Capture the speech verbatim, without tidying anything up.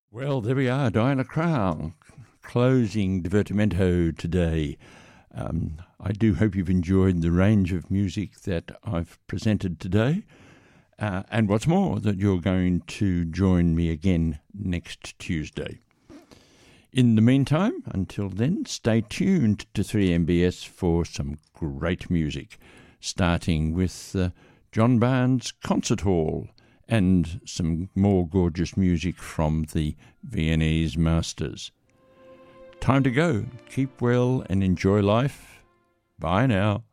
Well, there we are, Diana Krall, closing Divertimento today. Um, I do hope you've enjoyed the range of music that I've presented today. Uh, and what's more, that you're going to join me again next Tuesday. In the meantime, until then, stay tuned to three M B S for some great music, starting with uh, John Barnes Concert Hall and some more gorgeous music from the Viennese masters. Time to go. Keep well and enjoy life. Bye now.